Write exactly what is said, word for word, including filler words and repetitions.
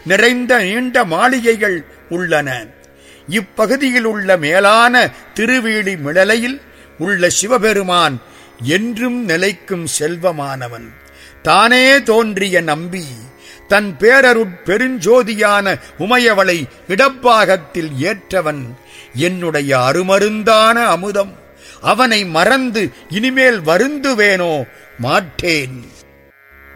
நிறைந்த நீண்ட மாளிகைகள் உள்ளன. இப்பகுதியில் உள்ள மேலான திருவேலி மிளலையில் உள்ள சிவபெருமான் என்றும் நிலைக்கும் செல்வமானவன். தானே தோன்றிய நம்பி தன் பேரருட் பெருஞ்சோதியான உமையவளை இடப்பாகத்தில் ஏற்றவன். என்னுடைய அருமருந்தான அமுதம், அவனை மறந்து இனிமேல் வருந்துவேனோ? மாட்டேன்.